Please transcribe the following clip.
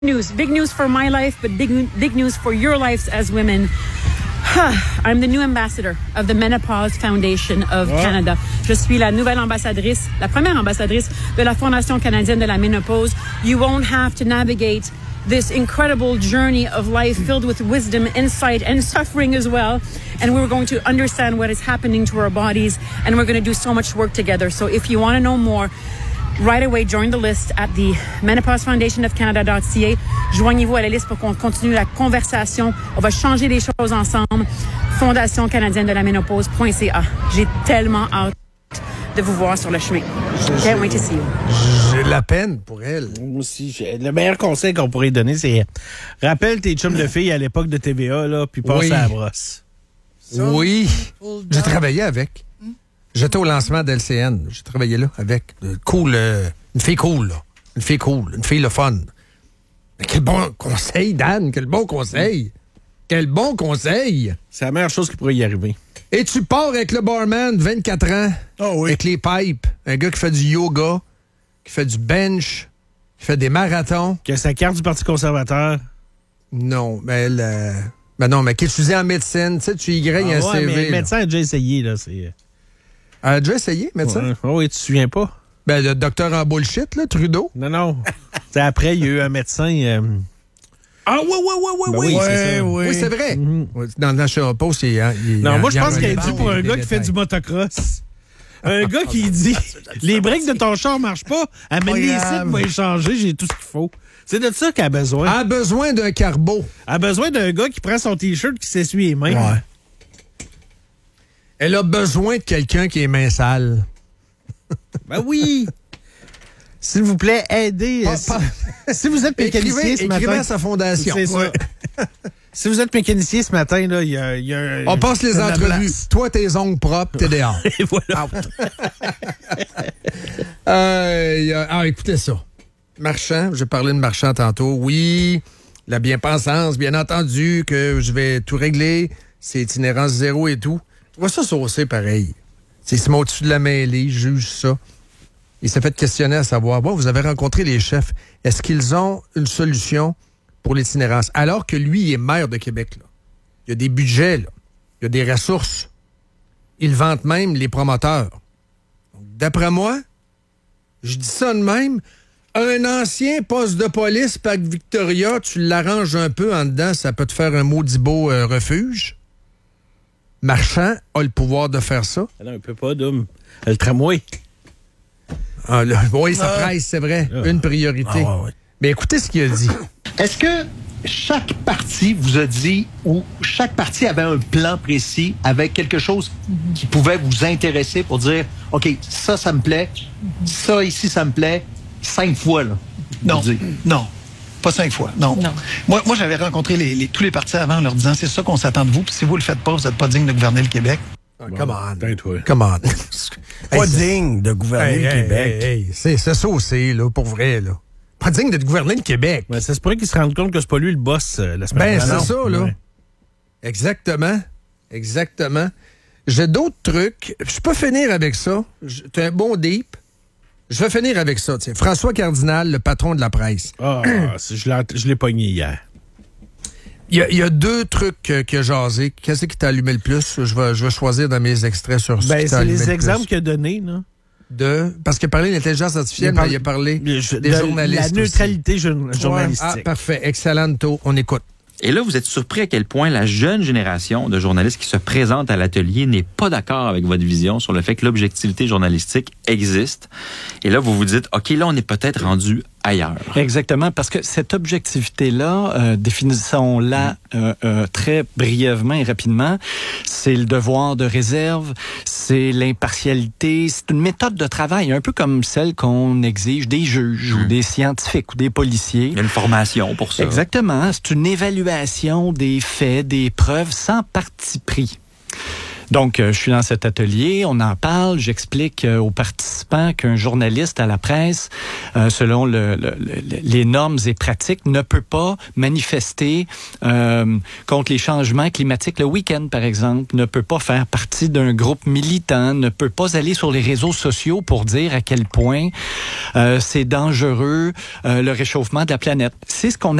Big news for my life, but big news for your lives as women. I'm the new ambassador of the Menopause Foundation of Canada. Je suis la nouvelle ambassadrice, la première ambassadrice de la Fondation canadienne de la ménopause. You won't have to navigate this incredible journey of life filled with wisdom, insight, and suffering as well. And we're going to understand what is happening to our bodies, and we're going to do so much work together. So if you want to know more, right away, join the list at the menopausefoundationofcanada.ca. Joignez-vous à la liste pour qu'on continue la conversation. On va changer les choses ensemble. Fondation canadienne de la ménopause.ca. J'ai tellement hâte de vous voir sur le chemin. Can't wait to see you. J'ai la peine pour elle. Moi aussi, le meilleur conseil qu'on pourrait donner, c'est rappelle tes chums de filles à l'époque de TVA, là, puis passe à la brosse. Oui. J'ai travaillé avec. J'étais au lancement d'LCN. J'ai travaillé là avec. Cool. Une fille cool, là. Une fille cool. Une fille le fun. Mais quel bon conseil, Dan. Quel bon conseil. Quel bon conseil. C'est la meilleure chose qui pourrait y arriver. Et tu pars avec le barman, 24 ans. Oh oui. Avec les pipes. Un gars qui fait du yoga, qui fait du bench, qui fait des marathons. Qui a sa carte du Parti conservateur. Non, mais non, mais qui étudie en médecine. Tu sais, tu y graines un CV. Mais le médecin a déjà essayé, là. C'est... a déjà essayé, médecin? Oui, tu te souviens pas? Ben, le docteur en bullshit, là, Trudeau. Non. C'est après, il y a eu un médecin... Ah, oui, c'est ça. Oui, c'est vrai. Mm-hmm. Dans le National Post, non, moi, je pense qu'il est dû pour un gars qui fait du motocross. Un gars qui dit, les breaks de ton char marchent pas, amène les sites, va échanger, j'ai tout ce qu'il faut. C'est de ça qu'elle a besoin. Elle a besoin d'un carbo. Elle a besoin d'un gars qui prend son T-shirt qui s'essuie les mains. Ouais. Elle a besoin de quelqu'un qui est main sale. Ben oui. S'il vous plaît, aidez. Si vous êtes mécanicien ce matin... Écrivez à sa fondation. C'est ça. Si vous êtes mécanicien ce matin, là, il y a on passe les entrevues. Toi, tes ongles propres, t'es dehors. Et voilà. Écoutez ça. Marchand, j'ai parlé de Marchand tantôt. Oui, la bien-pensance, bien entendu, que je vais tout régler. C'est itinérance zéro et tout. Tu vois ça saucé pareil. C'est Simon au-dessus de la mêlée, juge ça. Il s'est fait questionner à savoir, bon, vous avez rencontré les chefs. Est-ce qu'ils ont une solution pour l'itinérance? Alors que lui, il est maire de Québec, là. Il y a des budgets, là. Il y a des ressources. Il vante même les promoteurs. Donc, d'après moi, je dis ça de même, un ancien poste de police, Parc Victoria, tu l'arranges un peu en dedans, ça peut te faire un maudit beau refuge. Marchand a le pouvoir de faire ça. Non, il peut pas, Dom. Le tramway. Oui, ça presse, c'est vrai. Une priorité. Ouais. Mais écoutez ce qu'il a dit. Est-ce que chaque parti vous a dit, ou chaque parti avait un plan précis avec quelque chose qui pouvait vous intéresser pour dire, OK, ça me plaît, ça ici, ça me plaît, 5 fois, là? Non. Pas 5 fois, non. Moi, j'avais rencontré tous les partis avant en leur disant, c'est ça qu'on s'attend de vous, puis si vous le faites pas, vous n'êtes pas digne de gouverner le Québec. Come on. Pas digne de gouverner le Québec. C'est ça aussi, là, pour vrai, là. Pas digne de gouverner le Québec. Ben, ça se pourrait qu'il se rende compte que c'est pas lui le boss la semaine dernière. Ben, c'est ça, là. Ouais. Exactement. J'ai d'autres trucs. Je peux finir avec ça. T'as un bon deep. Je vais finir avec ça. Tiens. François Cardinal, le patron de la presse. Je l'ai pogné hier. Il y a deux trucs qui a jasé. Qu'est-ce qui t'a allumé le plus? Je vais choisir dans mes extraits sur ce qui t'a allumé le plus. C'est les exemples qu'il a donnés, là. Parce qu'il a parlé de l'intelligence artificielle, mais il a parlé des journalistes. La neutralité journalistique. Ah, parfait. Excellento. On écoute. Et là, vous êtes surpris à quel point la jeune génération de journalistes qui se présentent à l'atelier n'est pas d'accord avec votre vision sur le fait que l'objectivité journalistique existe. Et là, vous vous dites, OK, là, on est peut-être rendu ailleurs. Exactement, parce que cette objectivité-là, définissons-la très brièvement et rapidement, c'est le devoir de réserve, c'est l'impartialité, c'est une méthode de travail, un peu comme celle qu'on exige des juges ou des scientifiques ou des policiers. Il y a une formation pour ça. Exactement, c'est une évaluation des faits, des preuves sans parti pris. Donc, je suis dans cet atelier, on en parle, j'explique aux participants qu'un journaliste à la presse, selon les normes et pratiques, ne peut pas manifester contre les changements climatiques le week-end, par exemple, ne peut pas faire partie d'un groupe militant, ne peut pas aller sur les réseaux sociaux pour dire à quel point c'est dangereux le réchauffement de la planète. C'est ce qu'on